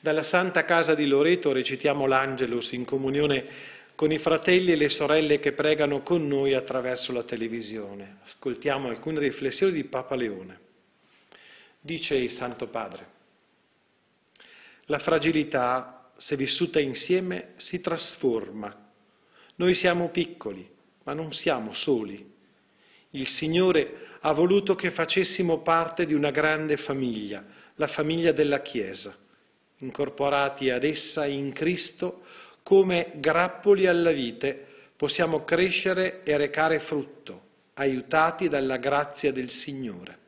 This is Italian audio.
Dalla Santa Casa di Loreto recitiamo l'Angelus in comunione con i fratelli e le sorelle che pregano con noi attraverso la televisione. Ascoltiamo alcune riflessioni di Papa Leone. Dice il Santo Padre: la fragilità, se vissuta insieme, si trasforma. Noi siamo piccoli, ma non siamo soli. Il Signore ha voluto che facessimo parte di una grande famiglia, la famiglia della Chiesa, incorporati ad essa in Cristo come grappoli alla vite possiamo crescere e recare frutto, aiutati dalla grazia del Signore.